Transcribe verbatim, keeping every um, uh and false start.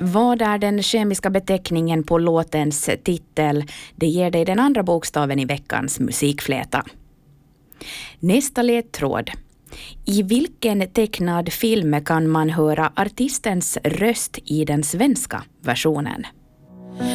Vad är den kemiska beteckningen på låtens titel? Det ger dig den andra bokstaven i veckans musikfläta. Nästa ledtråd. I vilken tecknad film kan man höra artistens röst i den svenska versionen?